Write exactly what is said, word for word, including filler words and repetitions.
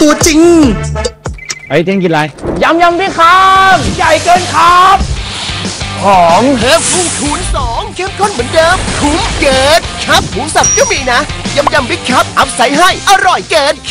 ตัวจริงไอ้เท่งกินอะไรยำยำพี่ครับใหญ่เกินครับหอมเพิ่มพุ่งคูณสองเข้มข้นเหมือนเดิมคุ้มเกินครับหมูสับก็มีนะยำยำบิ๊กครับอัพใส่ให้อร่อยเกิน